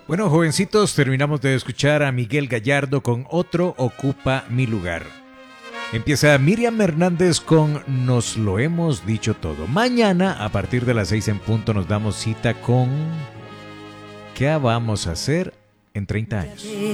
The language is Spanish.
Bueno, jovencitos, terminamos de escuchar a Miguel Gallardo con Otro Ocupa Mi Lugar. Empieza Miriam Hernández con Nos lo hemos dicho todo. Mañana, a partir de las 6 en punto, nos damos cita con ¿Qué vamos a hacer en 30 años?